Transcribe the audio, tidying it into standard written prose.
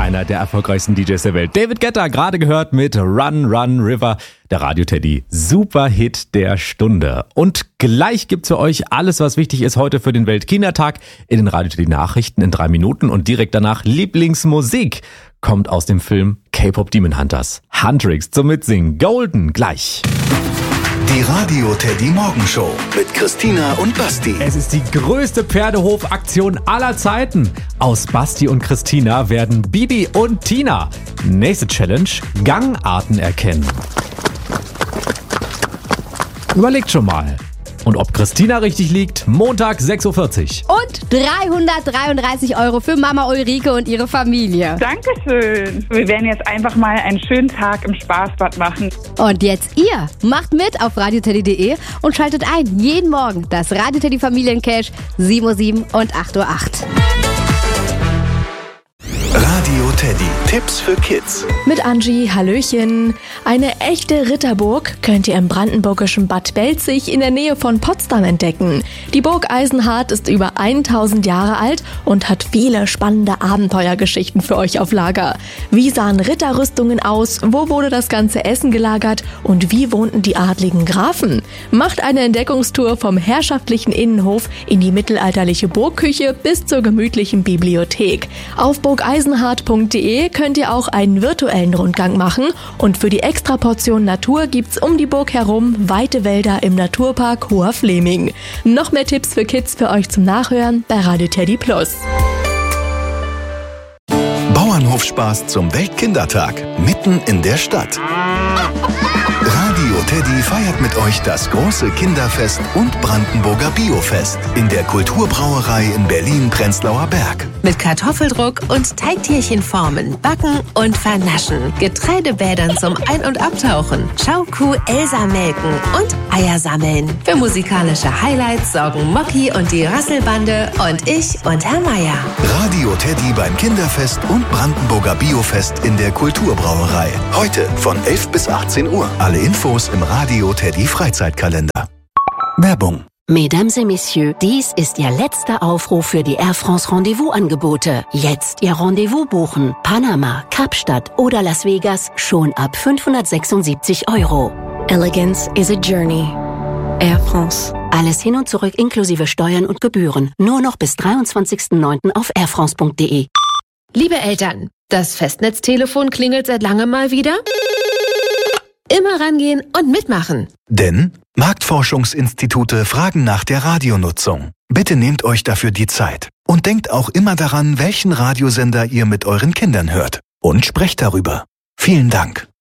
einer der erfolgreichsten DJs der Welt. David Guetta, gerade gehört mit Run, Run, River, der Radio-Teddy. Superhit der Stunde. Und gleich gibt's für euch alles, was wichtig ist heute für den Weltkindertag in den Radio-Teddy-Nachrichten in 3 Minuten. Und direkt danach Lieblingsmusik kommt aus dem Film K-Pop Demon Hunters. Huntrix zum Mitsingen. Golden gleich. Die Radio-Teddy Morgenshow mit Christina und Basti. Es ist die größte Pferdehofaktion aller Zeiten. Aus Basti und Christina werden Bibi und Tina. Nächste Challenge: Gangarten erkennen. Überlegt schon mal. Und ob Christina richtig liegt, Montag 6.40 Uhr. Und 333 € für Mama Ulrike und ihre Familie. Dankeschön. Wir werden jetzt einfach mal einen schönen Tag im Spaßbad machen. Und jetzt ihr macht mit auf radioteddy.de und schaltet ein jeden Morgen das Radio-Teddy Familiencash 7.07 Uhr und 8.08 Uhr. Radio-Teddy. Tipps für Kids. Mit Angie, hallöchen. Eine echte Ritterburg könnt ihr im brandenburgischen Bad Belzig in der Nähe von Potsdam entdecken. Die Burg Eisenhardt ist über 1000 Jahre alt und hat viele spannende Abenteuergeschichten für euch auf Lager. Wie sahen Ritterrüstungen aus? Wo wurde das ganze Essen gelagert? Und wie wohnten die adligen Grafen? Macht eine Entdeckungstour vom herrschaftlichen Innenhof in die mittelalterliche Burgküche bis zur gemütlichen Bibliothek. Auf burgeisenhardt.de könnt ihr auch einen virtuellen Rundgang machen und für die Extraportion Natur gibt's um die Burg herum weite Wälder im Naturpark Hoher Fleming. Noch mehr Tipps für Kids für euch zum Nachhören bei Radio Teddy Plus. Bauernhofspaß zum Weltkindertag mitten in der Stadt. Radio Teddy feiert mit euch das große Kinderfest und Brandenburger Biofest in der Kulturbrauerei in Berlin-Prenzlauer Berg. Mit Kartoffeldruck und Teigtierchenformen, Backen und Vernaschen, Getreidebädern zum Ein- und Abtauchen, Schaukuh Elsa melken und Eier sammeln. Für musikalische Highlights sorgen Mocky und die Rasselbande und ich und Herr Meier. Radio Teddy beim Kinderfest und Brandenburger Biofest in der Kulturbrauerei. Heute von 11 bis 18 Uhr. Alle Infos im Radio Teddy Freizeitkalender. Werbung. Mesdames et Messieurs, dies ist Ihr letzter Aufruf für die Air France Rendezvous-Angebote. Jetzt Ihr Rendezvous buchen. Panama, Kapstadt oder Las Vegas schon ab 576 €. Elegance is a journey. Air France. Alles hin und zurück inklusive Steuern und Gebühren. Nur noch bis 23.09. auf airfrance.de. Liebe Eltern, das Festnetztelefon klingelt seit langem mal wieder. Immer rangehen und mitmachen. Denn Marktforschungsinstitute fragen nach der Radionutzung. Bitte nehmt euch dafür die Zeit. Und denkt auch immer daran, welchen Radiosender ihr mit euren Kindern hört. Und sprecht darüber. Vielen Dank.